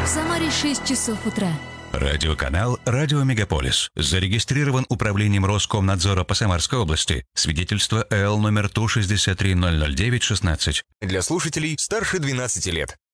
В Самаре 6 часов утра. Радиоканал «Радио Мегаполис». Зарегистрирован Управлением Роскомнадзора по Самарской области. Свидетельство ЭЛ номер ТУ 6300916. Для слушателей старше 12 лет.